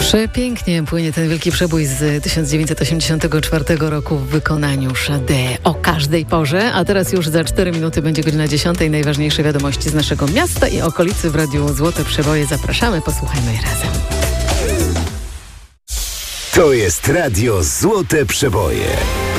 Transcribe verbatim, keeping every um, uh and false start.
Przepięknie płynie ten wielki przebój z tysiąc dziewięćset osiemdziesiątego czwartego roku w wykonaniu Sade o każdej porze. A teraz już za cztery minuty będzie godzina dziesiątej. Najważniejsze wiadomości z naszego miasta i okolicy w Radiu Złote Przeboje. Zapraszamy, posłuchajmy je razem. To jest Radio Złote Przeboje.